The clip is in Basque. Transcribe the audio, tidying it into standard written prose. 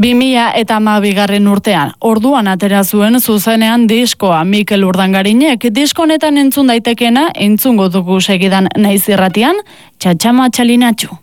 2012 urtean, orduan atera zuen zuzenean diskoa Mikel Urdangarinek. Disko honetan entzun daitekena, entzungo dugu segidan Naiz Irratian, Txatxama Txalinatxu.